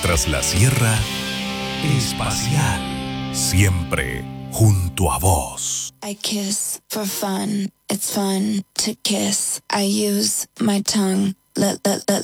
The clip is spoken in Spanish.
tras la sierra, espacial, siempre junto a vos. I kiss for fun. It's fun to kiss. I use my tongue. Let